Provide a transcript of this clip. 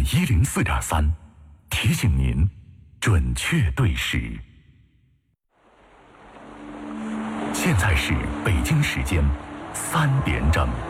104.3，提醒您准确对时。现在是北京时间3点整。